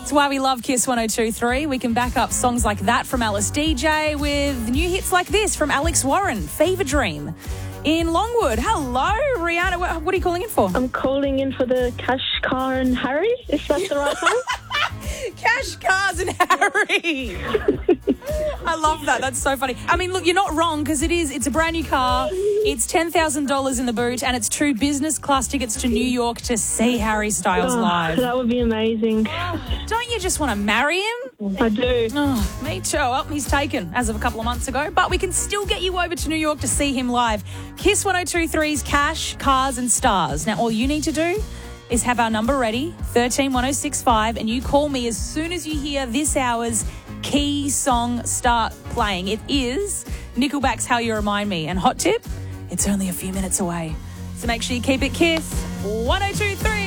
It's why we love Kiss 102.3. We can back up songs like that from Alice DJ with new hits like this from Alex Warren, Fever Dream. In Longwood, hello, Rihanna. What are you calling in for? I'm calling in for the Cash, Car and Harry, if that's the right time. Cash, Cars and Harry. I love that. That's so funny. I mean, look, you're not wrong because it's a brand new car. It's $10,000 in the boot and it's 2 business class tickets to New York to see Harry Styles live. That would be amazing. Don't you just want to marry him? I do. Oh, me too. Well, he's taken as of a couple of months ago, but we can still get you over to New York to see him live. Kiss 102.3's Cash, Cars and Stars. Now, all you need to do is have our number ready, 131065, and you call me as soon as you hear this hour's key song start playing. It is Nickelback's How You Remind Me. And hot tip, it's only a few minutes away. So make sure you keep it Kiss 102.3.